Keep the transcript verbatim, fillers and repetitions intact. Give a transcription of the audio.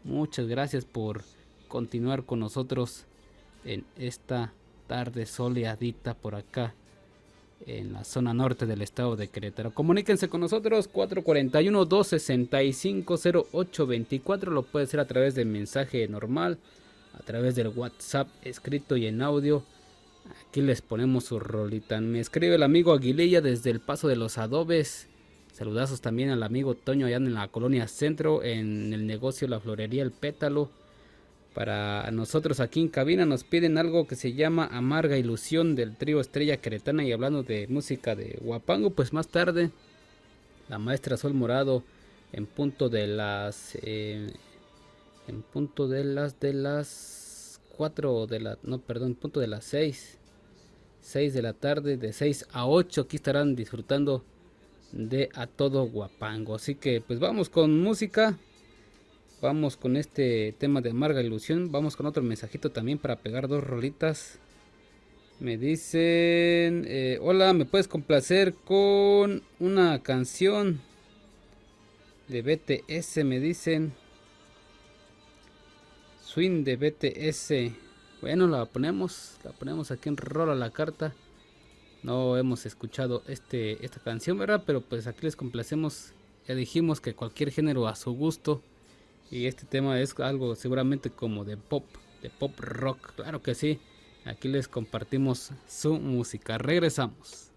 Muchas gracias por continuar con nosotros en esta tarde soleadita por acá en la zona norte del estado de Querétaro. Comuníquense con nosotros cuatro cuatro uno, dos seis cinco, cero ocho dos cuatro. Lo puede hacer a través de mensaje normal, a través del WhatsApp escrito y en audio. Aquí les ponemos su rolita. Me escribe el amigo Aguililla desde el Paso de los Adobes. Saludazos también al amigo Toño allá en la colonia Centro, en el negocio La Florería El Pétalo. Para nosotros aquí en cabina nos piden algo que se llama Amarga Ilusión del trío Estrella Queretana. Y hablando de música de Huapango, pues más tarde la maestra Sol Morado en punto de las eh, en punto de las de las cuatro de la no perdón en punto de las seis seis de la tarde, de seis a ocho, aquí estarán disfrutando de A Todo Huapango. Así que pues vamos con música. Vamos con este tema de Amarga Ilusión. Vamos con otro mensajito también para pegar dos rolitas. Me dicen, eh, hola, ¿me puedes complacer con una canción de B T S? Me dicen, Swing de B T S. Bueno, la ponemos, la ponemos aquí en Rola la Carta. No hemos escuchado este, esta canción, ¿verdad? Pero pues aquí les complacemos. Ya dijimos que cualquier género a su gusto. Y este tema es algo seguramente como de pop, de pop rock. Claro que sí. Aquí les compartimos su música. Regresamos.